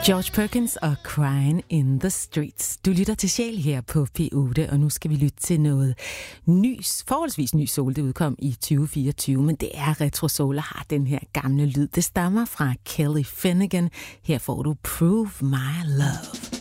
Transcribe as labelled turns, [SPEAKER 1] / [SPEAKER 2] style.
[SPEAKER 1] George Perkins og Crying in the Streets. Du lytter til Sjæl her på P8, og nu skal vi lytte til noget forholdsvis ny soul. Det udkom i 2024, men det er retro soul og har den her gamle lyd. Det stammer fra Kelly Finnegan. Her får du Prove My Love.